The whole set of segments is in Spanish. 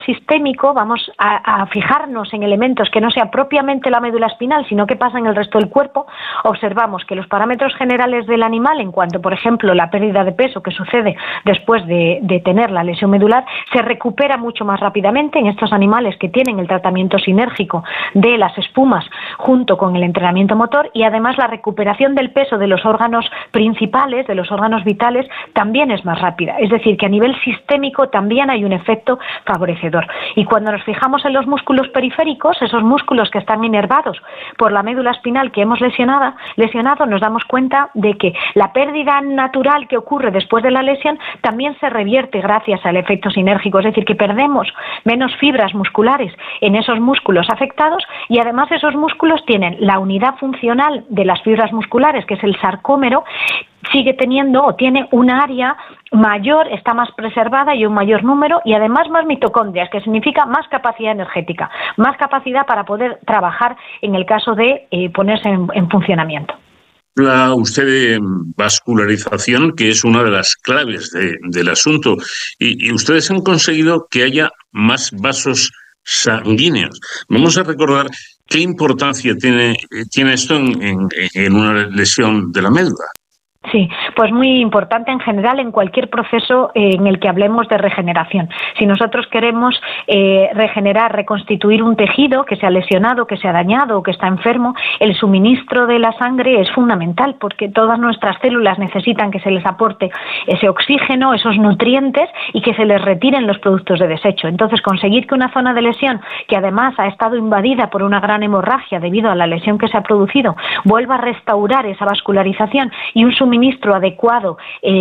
sistémico, vamos a fijarnos en elementos que no sea propiamente la médula espinal, sino que pasa en el resto del cuerpo, observamos que los parámetros generales del animal, en cuanto, por ejemplo, la pérdida de peso que sucede después de tener la lesión medular, se recupera mucho más rápidamente en estos animales que tienen el tratamiento sinérgico de las espumas junto con el entrenamiento motor, y además la recuperación del peso de los órganos principales, de los órganos vitales, también es más rápida. Es decir, que a nivel sistémico también hay un efecto favorecedor. Y cuando nos fijamos en los músculos periféricos, esos músculos que están inervados por la médula espinal que hemos lesionado, nos damos cuenta de que la pérdida natural que ocurre después de la lesión también se revierte gracias al efecto sinérgico, es decir, que perdemos menos fibras musculares en esos músculos afectados, y además esos músculos tienen la unidad funcional de las fibras musculares, que es el sarcómero, sigue teniendo o tiene un área mayor, está más preservada y un mayor número, y además más mitocondrias, que significa más capacidad energética, más capacidad para poder trabajar en el caso de ponerse en funcionamiento. Habla usted de vascularización, que es una de las claves del asunto, y ustedes han conseguido que haya más vasos sanguíneos. Vamos a recordar qué importancia tiene esto en una lesión de la médula. Sí, pues muy importante en general en cualquier proceso en el que hablemos de regeneración. Si nosotros queremos regenerar, reconstituir un tejido que se ha lesionado, que se ha dañado o que está enfermo, el suministro de la sangre es fundamental, porque todas nuestras células necesitan que se les aporte ese oxígeno, esos nutrientes, y que se les retiren los productos de desecho. Entonces, conseguir que una zona de lesión, que además ha estado invadida por una gran hemorragia debido a la lesión que se ha producido, vuelva a restaurar esa vascularización y un suministro adecuado,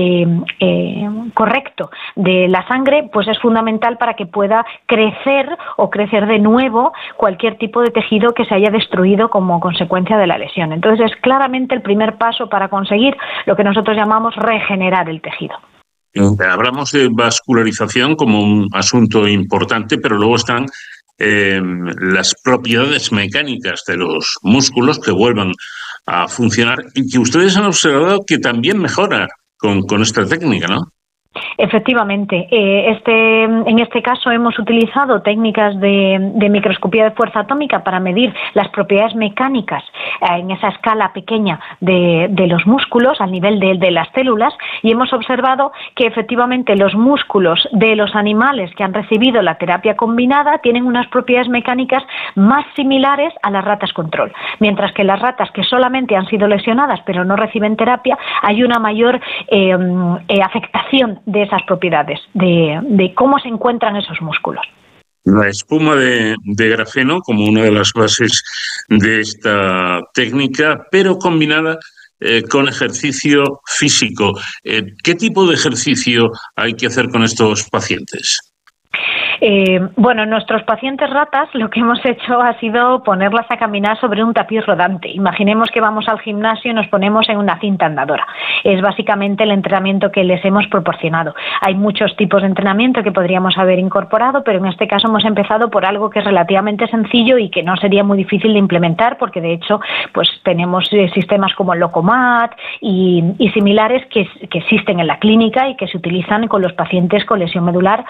correcto de la sangre, pues es fundamental para que pueda crecer o crecer de nuevo cualquier tipo de tejido que se haya destruido como consecuencia de la lesión. Entonces es claramente el primer paso para conseguir lo que nosotros llamamos regenerar el tejido. Hablamos de vascularización como un asunto importante, pero luego están las propiedades mecánicas de los músculos que vuelvan a funcionar y que ustedes han observado que también mejora con esta técnica, ¿no? Efectivamente, en este caso hemos utilizado técnicas de microscopía de fuerza atómica para medir las propiedades mecánicas en esa escala pequeña de los músculos al nivel de las células, y hemos observado que efectivamente los músculos de los animales que han recibido la terapia combinada tienen unas propiedades mecánicas más similares a las ratas control, mientras que las ratas que solamente han sido lesionadas pero no reciben terapia, hay una mayor afectación de esas propiedades, de cómo se encuentran esos músculos. La espuma de grafeno como una de las bases de esta técnica, pero combinada con ejercicio físico. ¿Qué tipo de ejercicio hay que hacer con estos pacientes? Bueno, nuestros pacientes ratas lo que hemos hecho ha sido ponerlas a caminar sobre un tapiz rodante. Imaginemos que vamos al gimnasio y nos ponemos en una cinta andadora. Es básicamente el entrenamiento que les hemos proporcionado. Hay muchos tipos de entrenamiento que podríamos haber incorporado, pero en este caso hemos empezado por algo que es relativamente sencillo y que no sería muy difícil de implementar, porque de hecho pues tenemos sistemas como el Locomat y similares que existen en la clínica y que se utilizan con los pacientes con lesión medular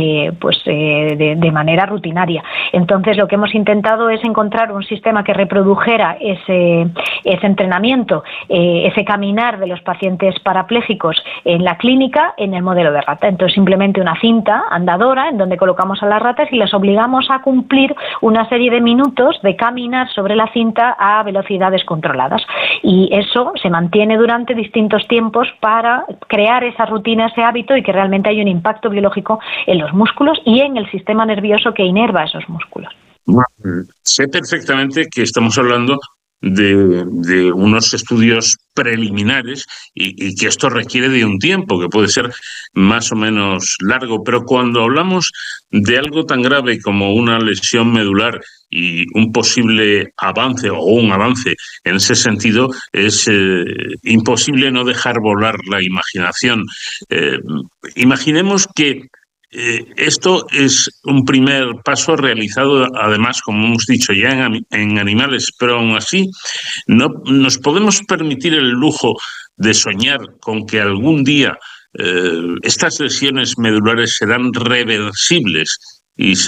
de manera rutinaria. Entonces lo que hemos intentado es encontrar un sistema que reprodujera ese entrenamiento, ese caminar de los pacientes parapléjicos en la clínica en el modelo de rata. Entonces simplemente una cinta andadora en donde colocamos a las ratas y les obligamos a cumplir una serie de minutos de caminar sobre la cinta a velocidades controladas, y eso se mantiene durante distintos tiempos para crear esa rutina, ese hábito, y que realmente haya un impacto biológico en los músculos y en el sistema nervioso que inerva esos músculos. Bueno, sé perfectamente que estamos hablando de unos estudios preliminares y que esto requiere de un tiempo que puede ser más o menos largo, pero cuando hablamos de algo tan grave como una lesión medular y un posible avance o un avance en ese sentido, es imposible no dejar volar la imaginación. Imaginemos que esto es un primer paso realizado, además, como hemos dicho, ya en animales, pero aún así no nos podemos permitir el lujo de soñar con que algún día estas lesiones medulares serán reversibles y